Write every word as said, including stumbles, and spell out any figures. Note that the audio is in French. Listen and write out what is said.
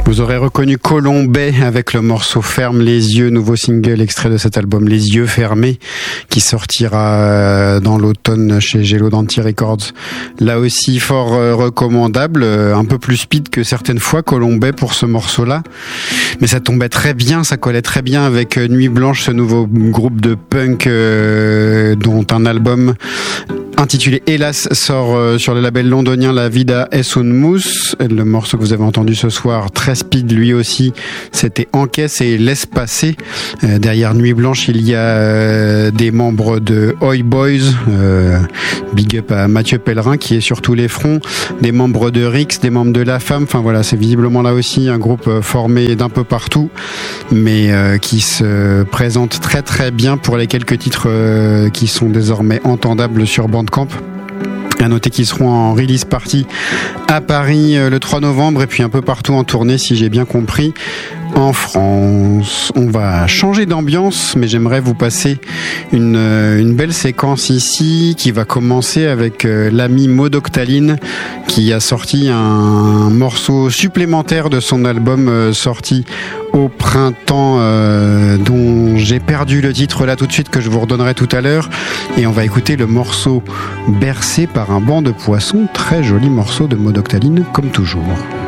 Vous aurez reconnu Colombais avec le morceau Ferme les yeux, nouveau single extrait de cet album Les yeux fermés, qui sortira dans l'automne chez Gélo d'Anti Records. Là aussi fort recommandable, un peu plus speed que certaines fois Colombais pour ce morceau-là. Mais ça tombait très bien, ça collait très bien avec Nuit Blanche, ce nouveau groupe de punk euh, dont un album intitulé Hélas sort euh, sur le label londonien La Vida es un Mus. Le morceau que vous avez entendu ce soir, très speed lui aussi, c'était Encaisse et Laisse passer. Euh, derrière Nuit Blanche, il y a euh, des membres de Oi Boys, euh, big up à Mathieu Pellerin qui est sur tous les fronts, des membres de Rix, des membres de La Femme, enfin voilà, c'est visiblement là aussi un groupe formé d'un peu partout, mais euh, qui se présente très très bien pour les quelques titres euh, qui sont désormais entendables sur Bandcamp. À noter qu'ils seront en release party à Paris le trois novembre et puis un peu partout en tournée si j'ai bien compris en France. On va changer d'ambiance, mais j'aimerais vous passer une, une belle séquence ici qui va commencer avec l'ami Maud Octaline qui a sorti un morceau supplémentaire de son album sorti au printemps euh, dont j'ai perdu le titre là tout de suite, que je vous redonnerai tout à l'heure, et on va écouter le morceau Bercé par un banc de poissons, très joli morceau de Maud Octaline comme toujours.